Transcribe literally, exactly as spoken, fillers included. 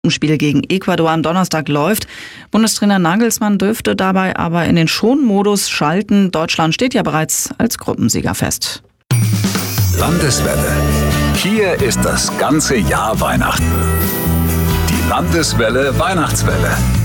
Spiel gegen Ecuador am Donnerstag läuft. Bundestrainer Nagelsmann dürfte dabei aber in den Schonmodus schalten. Deutschland steht ja bereits als Gruppensieger fest. Landeswelle. Hier ist das ganze Jahr Weihnachten. Die Landeswelle Weihnachtswelle.